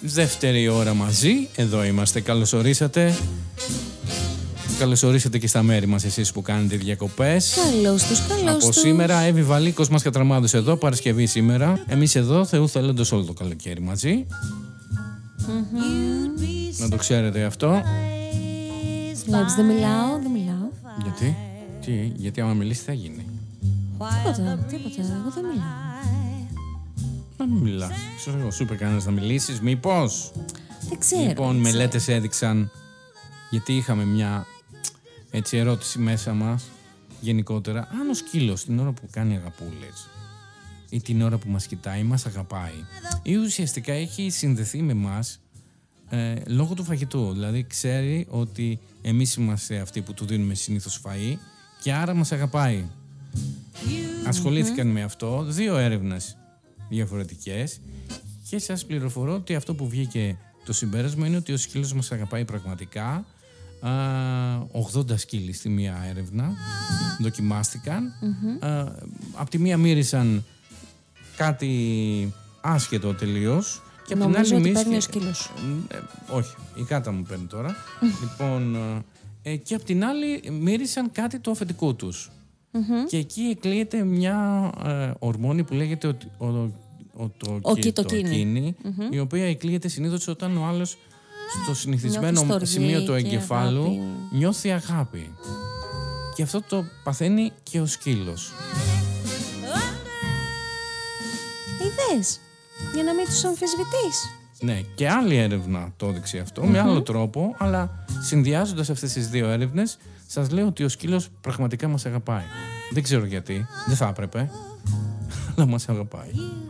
Δεύτερη ώρα μαζί, εδώ είμαστε, καλώς ορίσατε. Καλώς ορίσατε και στα μέρη μας εσείς που κάνετε διακοπές. Καλώς τους. Από σήμερα, Εύη Βαλή, Κόσμας Κατραμάδος εδώ, Παρασκευή σήμερα. Εμείς εδώ, Θεού θέλοντος, όλο το καλοκαίρι μαζί. Να το ξέρετε αυτό. Βλέπεις, δεν μιλάω. Γιατί? Γιατί άμα μιλήσει θα γίνει. Τίποτα, εγώ δεν μιλάω. Να μην μιλάς. Ξέρω εγώ, σου είπε κανένας να μιλήσεις, μήπως? Δεν ξέρω. Λοιπόν, μελέτες έδειξαν, γιατί είχαμε μια έτσι ερώτηση μέσα μας γενικότερα, αν ο σκύλος την ώρα που κάνει αγαπούλες ή την ώρα που μας κοιτάει μας αγαπάει ή ουσιαστικά έχει συνδεθεί με μας λόγω του φαγητού. Δηλαδή ξέρει ότι εμείς είμαστε αυτοί που του δίνουμε συνήθως φαΐ και άρα μας αγαπάει. Ασχολήθηκαν με αυτό 2 έρευνες διαφορετικές και σας πληροφορώ ότι αυτό που βγήκε το συμπέρασμα είναι ότι ο σκύλος μας αγαπάει πραγματικά. 80 σκύλοι στη μία έρευνα δοκιμάστηκαν. Απ' τη μία μύρισαν κάτι άσχετο τελείως και απ' την άλλη ότι παίρνει ο σκύλος. όχι, η Κάτα μου παίρνει τώρα. Λοιπόν, και απ' την άλλη μύρισαν κάτι το αφεντικό τους. Και εκεί εκλείεται μια ορμόνη που λέγεται οκιτοκίνη, η οποία εκλείεται συνήθως όταν ο άλλος στο συνηθισμένο σημείο του εγκεφάλου αγάπη. Νιώθει αγάπη. Και αυτό το παθαίνει και ο σκύλος. Είδες, για να μην τους αμφισβητείς. Ναι, και άλλη έρευνα το έδειξε αυτό, με άλλο τρόπο, αλλά συνδυάζοντας αυτές τις 2 έρευνες, σας λέω ότι ο σκύλος πραγματικά μας αγαπάει. Δεν ξέρω γιατί, δεν θα έπρεπε, αλλά μας αγαπάει.